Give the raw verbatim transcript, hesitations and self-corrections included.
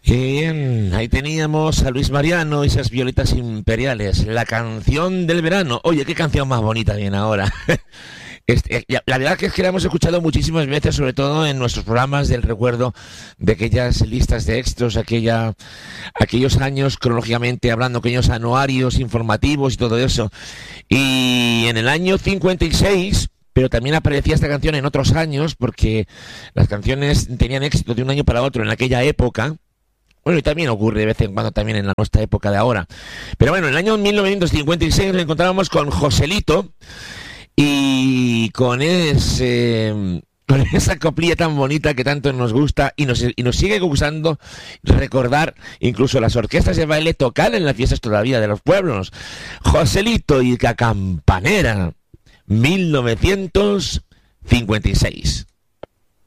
Bien, ahí teníamos a Luis Mariano y esas violetas imperiales, la canción del verano. Oye, qué canción más bonita viene ahora. Este, la verdad que es que la hemos escuchado muchísimas veces, sobre todo en nuestros programas del recuerdo de aquellas listas de éxitos, aquella, aquellos años cronológicamente hablando, aquellos anuarios informativos y todo eso. Y en el año cincuenta y seis, pero también aparecía esta canción en otros años, porque las canciones tenían éxito de un año para otro en aquella época. Bueno, y también ocurre de vez en cuando también en la nuestra época de ahora. Pero bueno, en el año mil novecientos cincuenta y seis nos encontrábamos con Joselito y con ese, con esa coplilla tan bonita que tanto nos gusta y nos, y nos sigue gustando recordar incluso las orquestas de baile tocar en las fiestas todavía de los pueblos. Joselito y la campanera, mil novecientos cincuenta y seis.